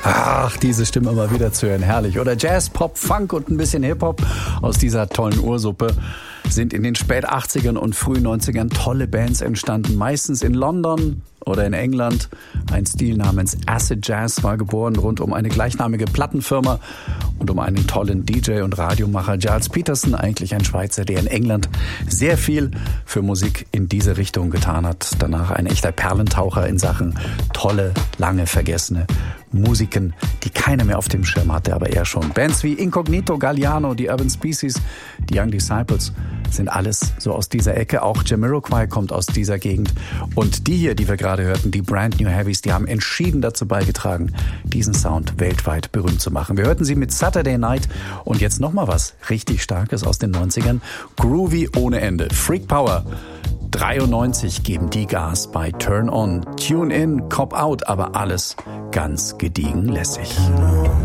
Ach, diese Stimme mal wieder zu hören, herrlich. Oder Jazz, Pop, Funk und ein bisschen Hip-Hop aus dieser tollen Ursuppe. Sind in den spät 80ern und frühen 90ern tolle Bands entstanden, meistens in London oder in England. Ein Stil namens Acid Jazz war geboren rund um eine gleichnamige Plattenfirma und um einen tollen DJ und Radiomacher, Gilles Peterson, eigentlich ein Schweizer, der in England sehr viel für Musik in diese Richtung getan hat. Danach ein echter Perlentaucher in Sachen tolle, lange vergessene Musiken, die keiner mehr auf dem Schirm hatte, aber er schon. Bands wie Incognito, Galliano, die Urban Species, die Young Disciples sind alles so aus dieser Ecke. Auch Jamiroquai kommt aus dieser Gegend. Und die hier, die wir gerade hörten, die Brand New Heavies, die haben entschieden dazu beigetragen, diesen Sound weltweit berühmt zu machen. Wir hörten sie mit Saturday Night und jetzt nochmal was richtig Starkes aus den 90ern. Groovy ohne Ende. Freak Power. 93 geben die Gas bei Turn On. Tune In, Cop Out, aber alles ganz gediegen lässig.